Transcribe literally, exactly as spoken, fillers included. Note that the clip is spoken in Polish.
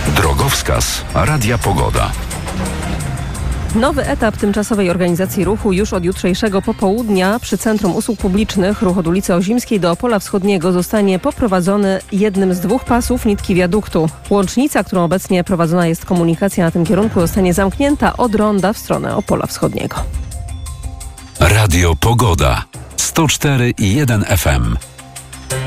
Drogowskaz Radia Pogoda. Nowy etap tymczasowej organizacji ruchu już od jutrzejszego popołudnia przy Centrum Usług Publicznych ruch od ulicy Ozimskiej do Opola Wschodniego zostanie poprowadzony jednym z dwóch pasów nitki wiaduktu. Łącznica, którą obecnie prowadzona jest komunikacja na tym kierunku, zostanie zamknięta od ronda w stronę Opola Wschodniego. Radio Pogoda sto cztery i jeden F M.